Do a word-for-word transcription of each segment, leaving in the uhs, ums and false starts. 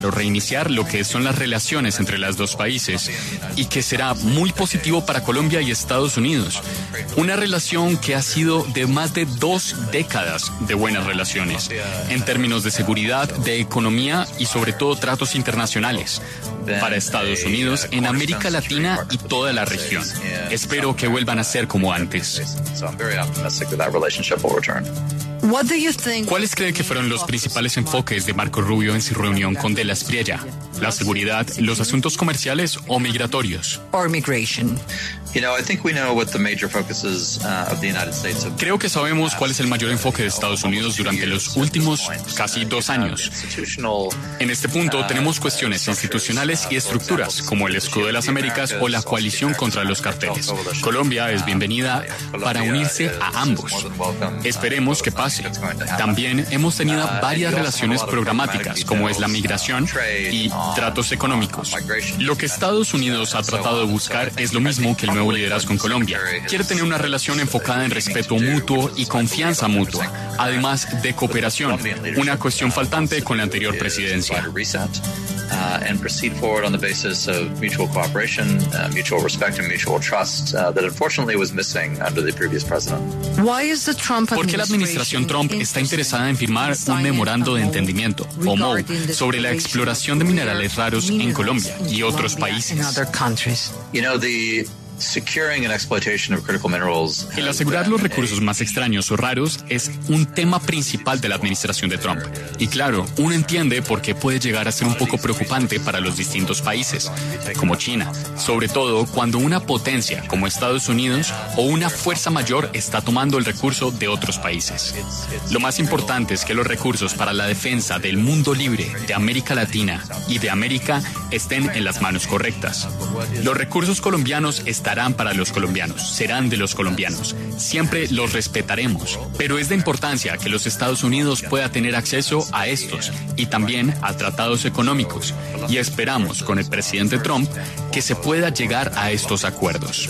reiniciar lo que son las relaciones entre los dos países y que será muy positivo para Colombia y Estados Unidos. Una relación que ha sido de más de dos décadas de buenas relaciones en términos de seguridad, de economía y sobre todo tratos internacionales para Estados Unidos en América Latina y toda la región. Espero que vuelvan a ser como antes. ¿Cuáles cree que fueron los principales enfoques de Marco Rubio en su reunión con De la Espriella? ¿La seguridad, los asuntos comerciales o migratorios? Creo que sabemos cuál es el mayor enfoque de Estados Unidos durante los últimos casi dos años. En este punto tenemos cuestiones institucionales y estructuras, como el Escudo de las Américas o la coalición contra los carteles. Colombia es bienvenida para unirse a ambos. Esperemos que pase. También hemos tenido varias relaciones programáticas, como es la migración y tratos económicos. Lo que Estados Unidos ha tratado de buscar es lo mismo que el nuevo liderazgo en Colombia. Quiere tener una relación enfocada en respeto mutuo y confianza mutua, además de cooperación, una cuestión faltante con la anterior presidencia. Uh, and proceed forward on the basis of mutual cooperation, uh, mutual respect and mutual trust uh, that unfortunately was missing under the previous president. ¿Por qué la administración Trump está interesada en firmar un memorando de entendimiento, o M O U, sobre la exploración de minerales raros en Colombia y otros países? You know, the El asegurar los recursos más extraños o raros es un tema principal de la administración de Trump. Y claro, uno entiende por qué puede llegar a ser un poco preocupante para los distintos países, como China, sobre todo cuando una potencia como Estados Unidos o una fuerza mayor está tomando el recurso de otros países. Lo más importante es que los recursos para la defensa del mundo libre de América Latina y de América estén en las manos correctas. Los recursos colombianos están Estarán para los colombianos, serán de los colombianos. Siempre los respetaremos, pero es de importancia que los Estados Unidos pueda tener acceso a estos y también a tratados económicos. Y esperamos con el presidente Trump que se pueda llegar a estos acuerdos.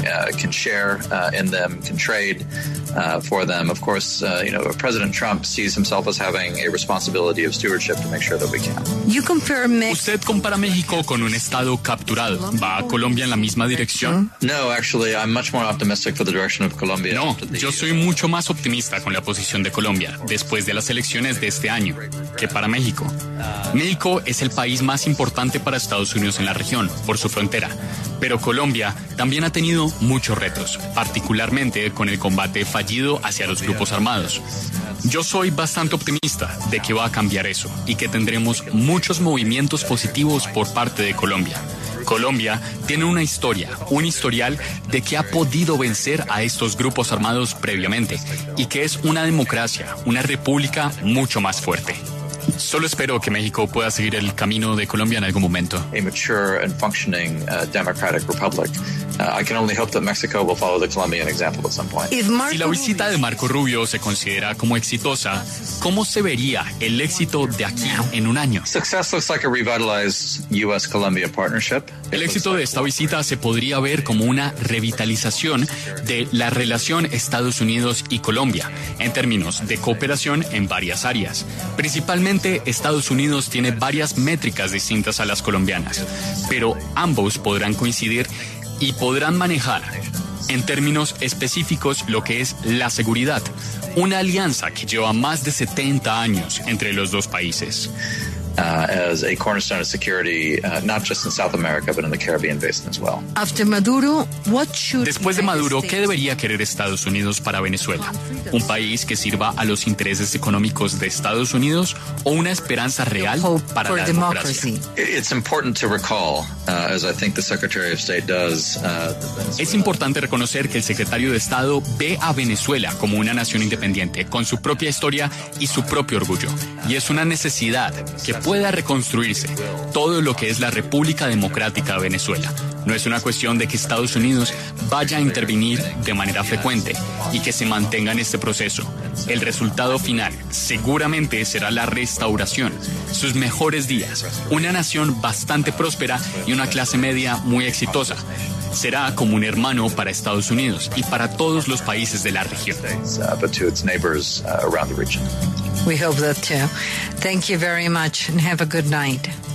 ¿Usted compara México con un estado capturado? ¿Va a Colombia en la misma dirección? No, actually, I'm much more optimistic for the direction of Colombia. No, yo soy mucho más optimista con la posición de Colombia después de las elecciones de este año que para México. México es el país más importante para Estados Unidos en la región, por su frontera. Pero Colombia también ha tenido muchos retos, particularmente con el combate fallido hacia los grupos armados. Yo soy bastante optimista de que va a cambiar eso y que tendremos muchos movimientos positivos por parte de Colombia. Colombia tiene una historia, un historial de que ha podido vencer a estos grupos armados previamente y que es una democracia, una república mucho más fuerte. Solo espero que México pueda seguir el camino de Colombia en algún momento. A mature and functioning uh, democratic republic. Uh, I can only hope that Mexico will follow the Colombian example at some point. Si la visita de Marco Rubio se considera como exitosa, ¿cómo se vería el éxito de aquí en un año? Success looks like a revitalized U S Colombia partnership. El éxito de esta visita se podría ver como una revitalización de la relación Estados Unidos y Colombia en términos de cooperación en varias áreas. Principalmente Estados Unidos tiene varias métricas distintas a las colombianas, pero ambos podrán coincidir y podrán manejar en términos específicos lo que es la seguridad, una alianza que lleva más de setenta años entre los dos países. Uh, as a cornerstone of security, uh, not just in South America, but in the Caribbean basin as well. After Maduro, what should Después de Maduro, ¿qué debería querer Estados Unidos para Venezuela? ¿Un país que sirva a los intereses económicos de Estados Unidos o una esperanza real para la democracia? It's important to recall, uh, as I think the Secretary of State does. Uh, es importante reconocer que el secretario de Estado ve a Venezuela como una nación independiente, con su propia historia y su propio orgullo. Y es una necesidad que pueda reconstruirse todo lo que es la República Democrática de Venezuela. No es una cuestión de que Estados Unidos vaya a intervenir de manera frecuente y que se mantenga en este proceso. El resultado final seguramente será la restauración, sus mejores días, una nación bastante próspera y una clase media muy exitosa. Será como un hermano para Estados Unidos y para todos los países de la región. Uh, but to its neighbors uh, around the region. We hope that too. Thank you very much and have a good night.